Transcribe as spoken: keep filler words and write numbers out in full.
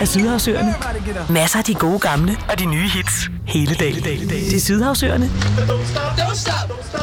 af Sydhavsøerne. Masser af de gode gamle og de nye hits hele dagen. Det er Sydhavsøerne. Don't stop, don't stop, don't stop.